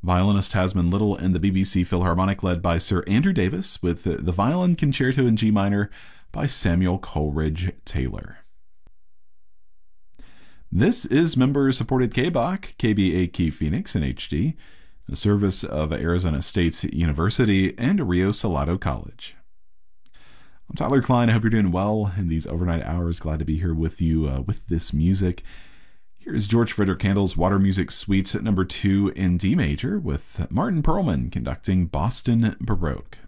Violinist Tasman Little and the BBC Philharmonic led by Sir Andrew Davis with the Violin Concerto in G minor by Samuel Coleridge Taylor. This is member-supported KBOC, KBAQ Phoenix in HD, the service of Arizona State University and Rio Salado College. I'm Tyler Klein. I hope you're doing well in these overnight hours. Glad to be here with you with this music. Here's George Frederick Handel's Water Music Suites at number 2 in D major with Martin Perlman conducting Boston Baroque.